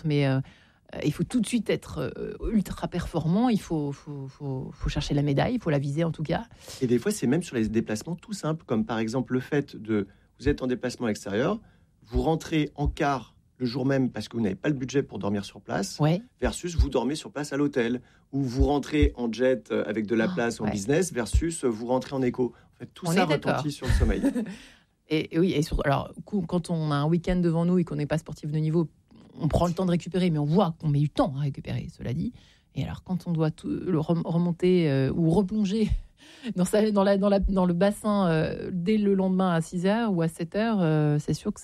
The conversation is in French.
mais il faut tout de suite être ultra performant. Il faut chercher la médaille, il faut la viser en tout cas. Et des fois, c'est même sur les déplacements tout simples, comme par exemple le fait de... Vous êtes en déplacement extérieur, vous rentrez en car le jour même parce que vous n'avez pas le budget pour dormir sur place, versus vous dormez sur place à l'hôtel, ou vous rentrez en jet avec de la place en business, versus vous rentrez en éco. En fait, tout ça retentit sur le sommeil. Et oui, et surtout, alors, quand on a un week-end devant nous et qu'on n'est pas sportif de niveau, on prend le temps de récupérer, mais on voit qu'on met du temps à récupérer, cela dit. Et alors, quand on doit remonter ou replonger dans le bassin dès le lendemain à 6h ou à 7h, c'est sûr que